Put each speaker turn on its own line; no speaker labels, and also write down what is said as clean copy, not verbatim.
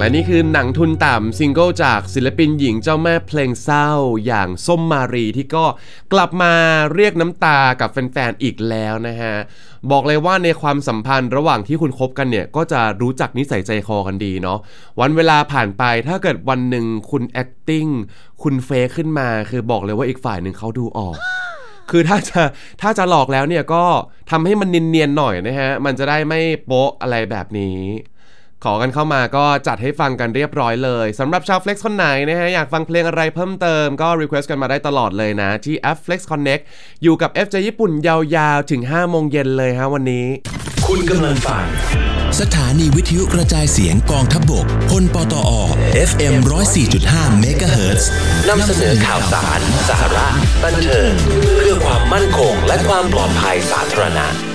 และนี่คือหนังทุนต่ำซิงเกิลจากศิลปินหญิงเจ้าแม่เพลงเศร้าอย่างส้มมารีที่ก็กลับมาเรียกน้ำตากับแฟนๆอีกแล้วนะฮะบอกเลยว่าในความสัมพันธ์ระหว่างที่คุณคบกันเนี่ยก็จะรู้จักนิสัยใจคอกันดีเนาะวันเวลาผ่านไปถ้าเกิดวันหนึ่งคุณ acting คุณเฟคขึ้นมาคือบอกเลยว่าอีกฝ่ายหนึ่งเขาดูออกคือถ้าจะหลอกแล้วเนี่ยก็ทำให้มันเนียนๆหน่อยนะฮะมันจะได้ไม่โป๊ะอะไรแบบนี้ขอกันเข้ามาก็จัดให้ฟังกันเรียบร้อยเลยสำหรับชาว Flex คนไหนนะฮะอยากฟังเพลงอะไรเพิ่มเติมก็ request กันมาได้ตลอดเลยนะที่แอป Flex Connect อยู่กับ FJ ญี่ปุ่นยาวๆถึง 5 โมงเย็นเลยฮะวันนี้
คุณกำลังฟังสถานีวิทยุกระจายเสียงกองทัพบกพลปตอ FM 104.5 เมกะเฮิรตซ์นำเสนอข่าวสารสาระบันเทิงเพื่อความมั่นคงและความปลอดภัยสาธารณะ